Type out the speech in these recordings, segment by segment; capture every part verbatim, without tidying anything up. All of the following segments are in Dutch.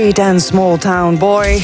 En Small Town Boy.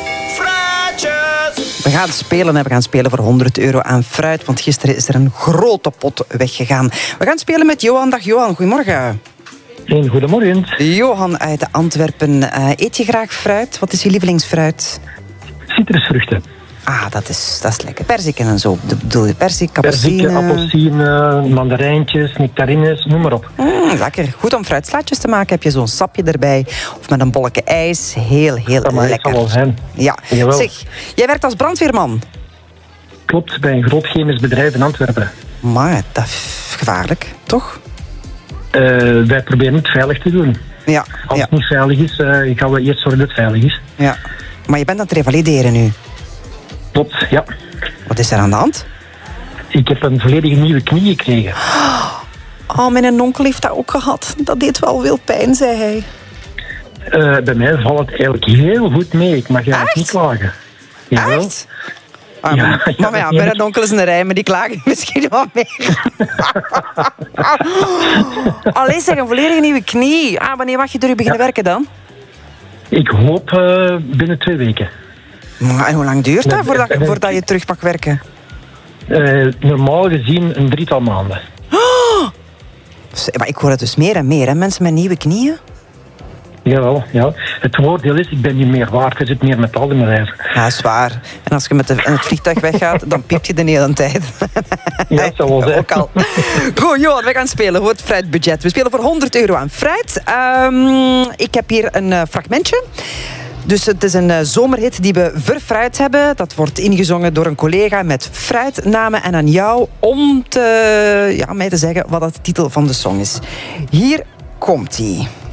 We gaan spelen en we gaan spelen voor honderd euro aan fruit. Want gisteren is er een grote pot weggegaan. We gaan spelen met Johan. Dag Johan, goedemorgen. Een goedemorgen. Johan uit Antwerpen. Uh, eet je graag fruit? Wat is je lievelingsfruit? Citrusvruchten. Ah, dat is, dat is lekker. Perziken en zo. Bedoel je persik, appelsine? Perziken, appelsine, mandarijntjes, nectarines, noem maar op. Mm, lekker. Goed om fruitslaatjes te maken. Heb je zo'n sapje erbij. Of met een bolletje ijs. Heel, heel dat lekker. Dat zal wel zijn. Ja. Jawel. Zeg, jij werkt als brandweerman. Klopt, bij een groot chemisch bedrijf in Antwerpen. Maar dat is gevaarlijk, toch? Uh, wij proberen het veilig te doen. Ja. Als ja. het niet veilig is, uh, gaan we eerst zorgen dat het veilig is. Ja. Maar je bent aan het revalideren nu. Klopt, ja. Wat is er aan de hand? Ik heb een volledige nieuwe knie gekregen. Oh, mijn onkel heeft dat ook gehad. Dat deed wel veel pijn, zei hij. Uh, bij mij valt het eigenlijk heel goed mee. Ik mag eigenlijk niet klagen. Jawel. Echt? Ah, ja, maar ja, maar ja, mijn onkel is een rij, maar die klagen misschien wat meer. Allee, zeg, een volledige nieuwe knie. Ah, wanneer mag je er beginnen ja. werken dan? Ik hoop uh, binnen twee weken. Maar en hoe lang duurt dat voordat, voordat je terug mag werken? Uh, normaal gezien een drietal maanden. Oh! Maar ik hoor het dus meer en meer, hè? Mensen met nieuwe knieën. Jawel, ja. Het voordeel is, ik ben niet meer waard. Er zit meer metaal in mijn lijf. Ja, dat is waar. En als je met de, het vliegtuig weggaat, dan piept je de hele tijd. Ja, dat zal wel zijn. Ook al. Goed, Johan, we gaan spelen voor het fruitbudget. We spelen voor honderd euro aan fruit. Um, ik heb hier een uh, fragmentje. Dus het is een uh, zomerhit die we verfruit hebben. Dat wordt ingezongen door een collega met fruitnamen. En aan jou om te, ja, mij te zeggen wat de titel van de song is. Hier komt-ie.